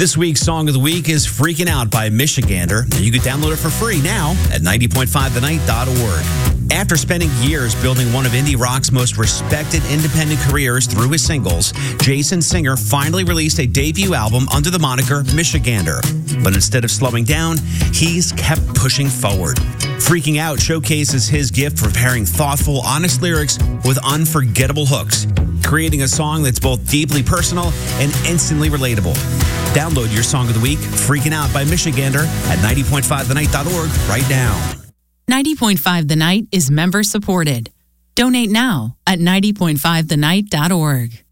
This week's Song of the Week is Freaking Out by Michigander. You can download it for free now at 90.5thenight.org. After spending years building one of indie rock's most respected independent careers through his singles, Jason Singer finally released a debut album under the moniker Michigander. But instead of slowing down, he's kept pushing forward. Freaking Out showcases his gift for pairing thoughtful, honest lyrics with unforgettable hooks, creating a song that's both deeply personal and instantly relatable. Download your Song of the Week, Freaking Out by Michigander, at 90.5thenight.org right now. 90.5 The Night is member supported. Donate now at 90.5thenight.org.